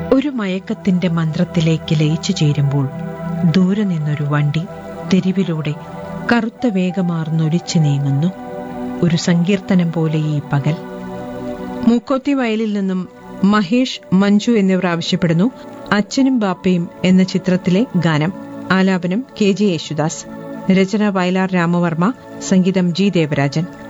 ഒരു മയക്കത്തിന്റെ മന്ത്രത്തിലേക്ക് ലയിച്ചു ചേരുമ്പോൾ ദൂരെ നിന്നൊരു വണ്ടി തെരുവിലൂടെ കറുത്ത വേഗമാർന്നൊലിച്ചു നീങ്ങുന്നു. ഒരു സങ്കീർത്തനം പോലെ ഈ പകൽ. മൂക്കോത്തി വയലിൽ നിന്നും മഹേഷ്, മഞ്ജു എന്നിവർ ആവശ്യപ്പെടുന്നു അച്ഛനും ബാപ്പയും എന്ന ചിത്രത്തിലെ ഗാനം. ആലാപനം KJ യേശുദാസ്. രചന വയലാർ രാമവർമ്മ. സംഗീതം G ദേവരാജൻ.